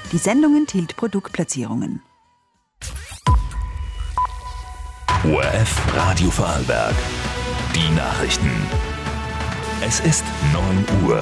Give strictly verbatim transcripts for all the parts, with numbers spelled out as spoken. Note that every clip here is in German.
Die Sendung enthielt Produktplatzierungen. O R F Radio Vorarlberg. Die Nachrichten. Es ist neun Uhr.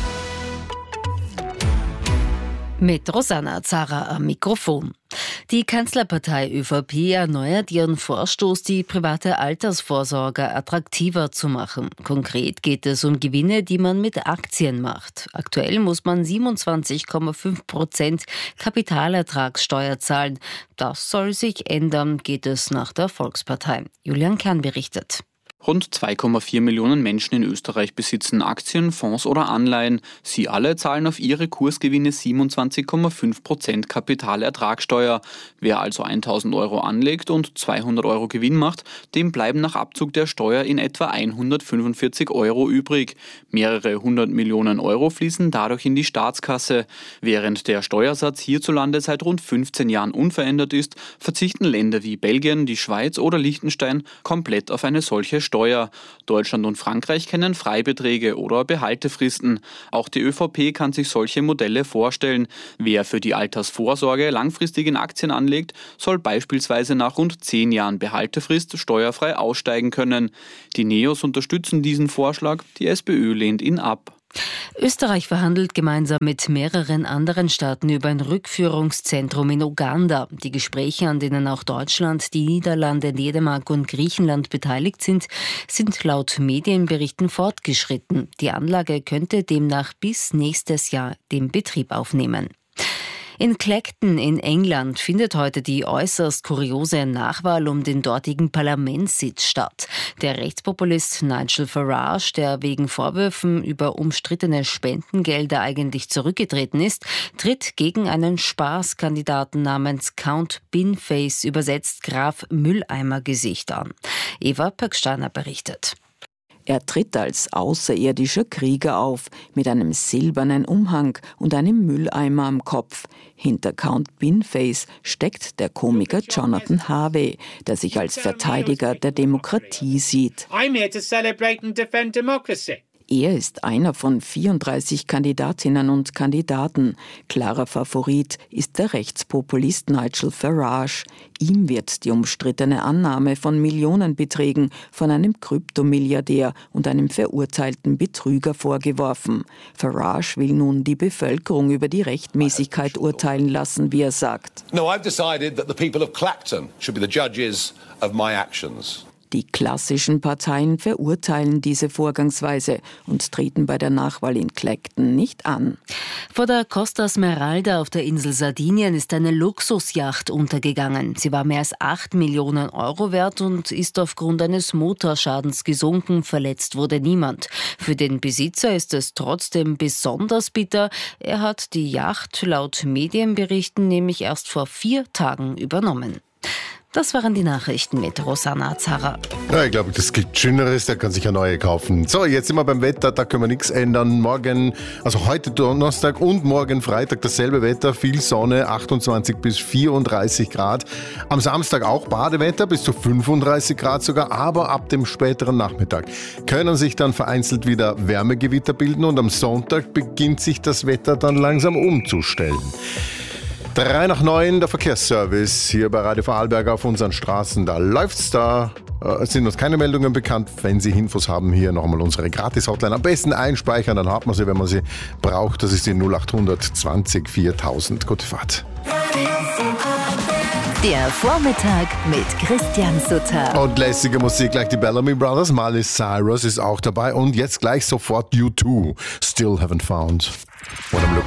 Mit Rosanna Zara am Mikrofon. Die Kanzlerpartei ÖVP erneuert ihren Vorstoß, die private Altersvorsorge attraktiver zu machen. Konkret geht es um Gewinne, die man mit Aktien macht. Aktuell muss man siebenundzwanzig Komma fünf Prozent Kapitalertragssteuer zahlen. Das soll sich ändern, geht es nach der Volkspartei. Julian Kern berichtet. Rund zwei Komma vier Millionen Menschen in Österreich besitzen Aktien, Fonds oder Anleihen. Sie alle zahlen auf ihre Kursgewinne siebenundzwanzig Komma fünf Prozent Kapitalertragssteuer. Wer also tausend Euro anlegt und zweihundert Euro Gewinn macht, dem bleiben nach Abzug der Steuer in etwa hundertfünfundvierzig Euro übrig. Mehrere hundert Millionen Euro fließen dadurch in die Staatskasse. Während der Steuersatz hierzulande seit rund fünfzehn Jahren unverändert ist, verzichten Länder wie Belgien, die Schweiz oder Liechtenstein komplett auf eine solche Steuer. Steuer. Deutschland und Frankreich kennen Freibeträge oder Behaltefristen. Auch die ÖVP kann sich solche Modelle vorstellen. Wer für die Altersvorsorge langfristig in Aktien anlegt, soll beispielsweise nach rund zehn Jahren Behaltefrist steuerfrei aussteigen können. Die Neos unterstützen diesen Vorschlag, die SPÖ lehnt ihn ab. Österreich verhandelt gemeinsam mit mehreren anderen Staaten über ein Rückführungszentrum in Uganda. Die Gespräche, an denen auch Deutschland, die Niederlande, Dänemark und Griechenland beteiligt sind, sind laut Medienberichten fortgeschritten. Die Anlage könnte demnach bis nächstes Jahr den Betrieb aufnehmen. In Clacton in England findet heute die äußerst kuriose Nachwahl um den dortigen Parlamentssitz statt. Der Rechtspopulist Nigel Farage, der wegen Vorwürfen über umstrittene Spendengelder eigentlich zurückgetreten ist, tritt gegen einen Spaßkandidaten namens Count Binface, übersetzt Graf Mülleimergesicht, an. Eva Pöcksteiner berichtet. Er tritt als außerirdischer Krieger auf, mit einem silbernen Umhang und einem Mülleimer am Kopf. Hinter Count Binface steckt der Komiker Jonathan Harvey, der sich als Verteidiger der Demokratie sieht. I'm here to celebrate and defend democracy. Er ist einer von vierunddreißig Kandidatinnen und Kandidaten. Klarer Favorit ist der Rechtspopulist Nigel Farage. Ihm wird die umstrittene Annahme von Millionenbeträgen von einem Kryptomilliardär und einem verurteilten Betrüger vorgeworfen. Farage will nun die Bevölkerung über die Rechtmäßigkeit urteilen lassen, wie er sagt. No, I've decided that the people of Clacton should be the judges of my actions. Die klassischen Parteien verurteilen diese Vorgangsweise und treten bei der Nachwahl in Clacton nicht an. Vor der Costa Smeralda auf der Insel Sardinien ist eine Luxusjacht untergegangen. Sie war mehr als acht Millionen Euro wert und ist aufgrund eines Motorschadens gesunken. Verletzt wurde niemand. Für den Besitzer ist es trotzdem besonders bitter. Er hat die Yacht laut Medienberichten nämlich erst vor vier Tagen übernommen. Das waren die Nachrichten mit Rosanna Zara. Ja, ich glaube, das gibt Schöneres, der kann sich eine neue kaufen. So, jetzt sind wir beim Wetter, da können wir nichts ändern. Morgen, also heute Donnerstag und morgen Freitag dasselbe Wetter, viel Sonne, achtundzwanzig bis vierunddreißig Grad. Am Samstag auch Badewetter, bis zu fünfunddreißig Grad sogar, aber ab dem späteren Nachmittag können sich dann vereinzelt wieder Wärmegewitter bilden und am Sonntag beginnt sich das Wetter dann langsam umzustellen. Drei nach neun, der Verkehrsservice hier bei Radio Vorarlberg auf unseren Straßen. Da läuft's, da äh, sind uns keine Meldungen bekannt. Wenn Sie Infos haben, hier nochmal unsere Gratis-Hotline. Am besten einspeichern, dann hat man sie, wenn man sie braucht. Das ist die null acht zwanzig viertausend. Gute Fahrt. Der Vormittag mit Christian Sutter. Und lässige Musik, gleich die Bellamy Brothers. Miley Cyrus ist auch dabei. Und jetzt gleich sofort U zwei. Still haven't found what I'm looking